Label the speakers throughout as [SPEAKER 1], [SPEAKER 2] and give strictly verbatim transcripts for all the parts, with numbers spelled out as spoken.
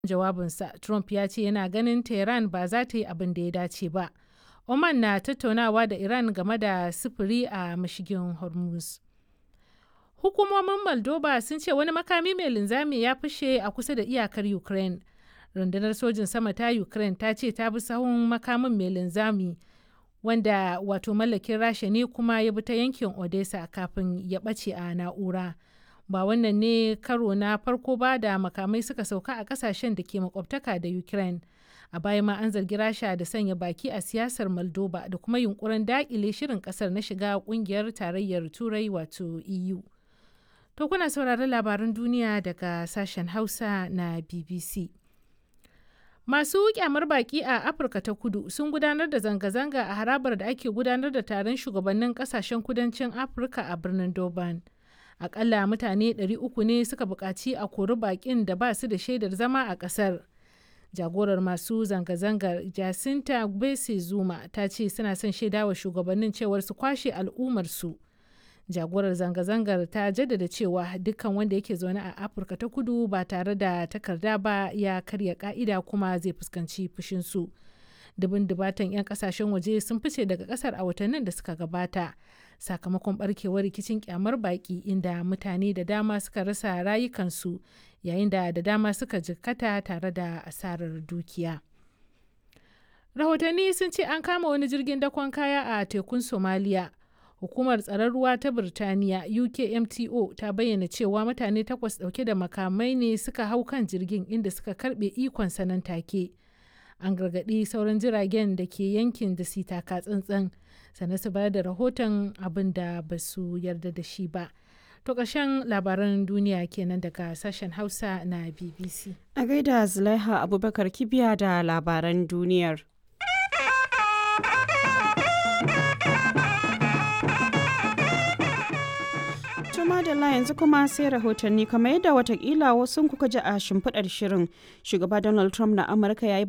[SPEAKER 1] jawabinsa, Trump ya ce yana ganin Tehran ba za ta yi abin da ya dace ba. Oman na tattaunawa da Iran game da sufuri a mashigin Hormuz. Hukumomin Moldova sun ce wani makami mai linzami ya fashe a kusa da iyakar Ukraine. Rundunar sojin sama ta Ukraine ta ce ta bi sahun makamin mai linzami wanda wato mallakin Rasha ne kuma ya bi ta yankin Odessa kafin ya ɓace a na'ura. Ba wannan ne karo na farko ba da makamai suka sauka a kasashen da ke makwabtaka da Ukraine. A baya ma an zargi Rasha da sanya baki a siyasar Moldova da kuma yunkurin daƙile shirin ƙasar na shiga ƙungiyar tarayyar Turai wato E U. To kuna sauraron labaran duniya daga sashen Hausa na B B C. Masu kyamar baki a Afirka ta Kudu sun gudanar da zanga-zanga a harabar da ake gudanar da taron shugabannin kasashen kudancin Afirka a birnin Durban. Akalla mutane ɗari uku ne suka buƙaci a kori bakin da ba su da shaidar zama a ƙasar. Jagorar masu zanga-zangar Jacinta Gbese Zuma ta ce suna son shaidawa shugabannin cewar su kwashe al'ummarsu. Jagorar zanga-zangar ta jaddada cewa dukkan wanda yake zaune a Afirka ta Kudu ba tare da takarda ba ya karya ka'ida kuma zai fuskanci fushinsu. Dubin dubatan 'yan kasashen waje sun fice daga kasar a watannin da suka gabata sakamakon barkewar rikicin kyamar baki inda mutane da dama suka rasa rayukansu yayin da da dama suka jikkata tare da asarar dukiya. Rahotanni sun ce an kama wani jirgin dakon kaya a tekun Somalia. Hukumar tsaron ruwa ta Birtaniya U K M T O ta bayyana cewa mutane takwas dauke da makamai ne suka hau kan jirgin inda suka karbe ikon sanan take. An gargaɗi sauran jiragen da ke yankin da su taka tsantsan sannan su bayar da rahoton abin da ba su yarda da shi ba. To ƙarshen labaran duniya kenan daga sashen Hausa na B B C.
[SPEAKER 2] A gaida Zulaiha Abubakar Kibiya da labaran duniyar. Madalla yanzu kuma sai rahotanni kamar yadda watakila wasu kuka ji a shimfiɗar shirin shugaba Donald Trump na Amurka ya yi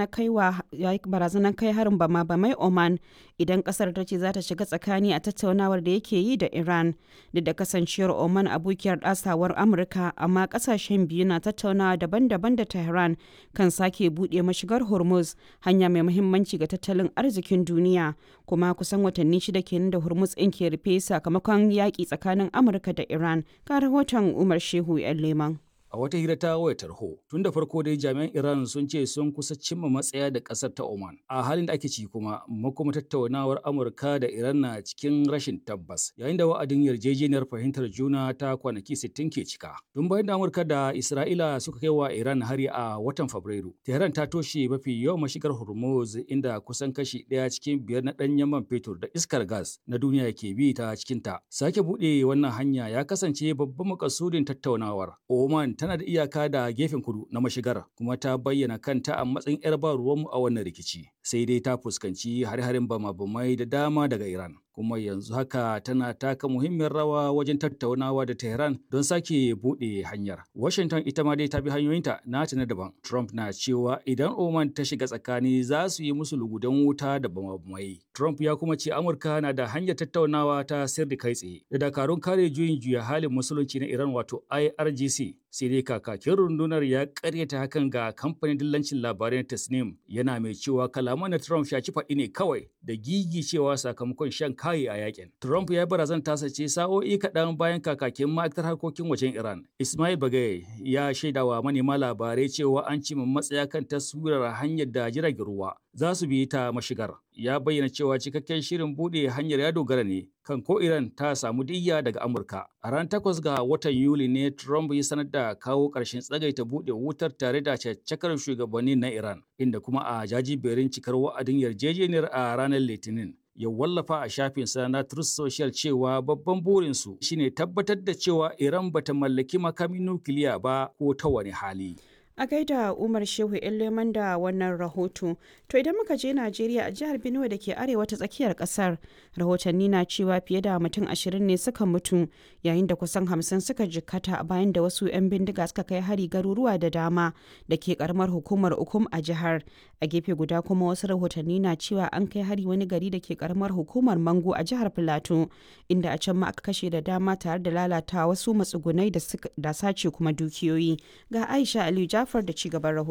[SPEAKER 2] barazanar kai harin bama bamai Oman idan kasar ta ce za ta shiga tsakani a tattaunawar da yake yi da Iran duk da kasancewar Oman abokiyar ɗasawar Amurka amma kasashen biyu na tattaunawa daban-daban da Tehran kan sake buɗe mashigar Hormuz hanya mai muhimmanci ga tattalin arzikin duniya kuma kusan watanni shida kenan da Hormuz ɗin ke rufe sakamakon yaƙi tsakanin Amurka da Iran. Ga rahoton Umar Shehu 'yan Leman.
[SPEAKER 3] A wata hira ta wayar tarho, tun da farko dai jami'an Iran sun ce sun kusa cimma matsaya da ƙasar ta Oman. A halin da ake ci kuma, makoma tattaunawar Amurka da Iran na cikin rashin tabbas, yayin da wa'adin yarjejeniyar fahimtar juna ta kwanaki sittin ke cika. Tun bayan da Amurka da Isra'ila suka kai wa Iran hari a watan Fabrairu, Tehran ta toshe mafi yawan mashigar Hormuz inda kusan kashi ɗaya cikin biyar na ɗanyen man fetur da iskar gas na duniya ke bi ta cikinta. Sake buɗe wannan hanya ya kasance babban makasudin tattaunawar. Oman tana da iyaka da gefen kudu na mashigar kuma ta bayyana kanta a matsayin 'yar ba ruwanmu a wannan rikici sai dai ta fuskanci hare-haren bama-bamai da dama daga Iran kuma yanzu haka tana taka muhimmiyar rawa wajen tattaunawa da Tehran don sake buɗe hanyar. Washington ita ma dai ta bi hanyoyinta nata na daban. Trump na cewa idan Oman ta shiga tsakani za su yi musu lugudan wuta da bama-bamai. Trump ya kuma ce Amurka na da hanyar tattaunawa ta sirri kai tsaye da dakarun kare juyin juya halin musulunci na Iran wato I R G C. Sai dai kakakin rundunar ya karyata hakan ga kamfanin dillancin labarai na Tasnim yana mai cewa kalaman na Trump shaci faɗi ne kawai da gigi cewa sakamakon shan kayi a yakin. Trump ya barazan tasa ce sa'o'i kaɗan bayan kakakin ma'aikatar harkokin wajen Iran. Ismail Bagay ya shaidawa manema labarai cewa an cimma matsaya kan taswirar hanyar da jiragen ruwa za su bi ta mashigar. Ya bayyana cewa cikakken shirin buɗe hanyar ya dogara ne kan ko Iran ta samu diyya daga Amurka. A ran takwas ga watan Yuli ne Trump ya sanar da kawo ƙarshen tsagaita buɗe wutar tare da caccakar shugabanni na Iran, inda kuma a jajiberin cikar wa'adin yarjejeniyar a ranar Litinin. Ya wallafa a shafinsa na Truth Social cewa babban burinsu shine tabbatar da cewa Iran bata mallaki makamin nukiliya ba ko ta wani hali.
[SPEAKER 2] A gaida Umar Shehu 'yan Leman da wannan rahoto. To idan muka je Najeriya a jihar Benue da ke arewa ta tsakiyar kasar, rahotanni na cewa fiye da mutum ashirin ne suka mutu yayin da kusan hamsin suka jikkata bayan da wasu 'yan bindiga suka kai hari garuruwa da dama da ke karamar hukumar Ukum a jihar. A gefe guda kuma wasu rahotanni na cewa an kai hari wani gari da ke karamar hukumar Mango a jihar Filato, inda a can ma aka kashe da dama tare da lalata wasu matsugunai da sace kuma dukiyoyi. Ga Aisha Aliyu Jafar Jafar da cigaban rahoton.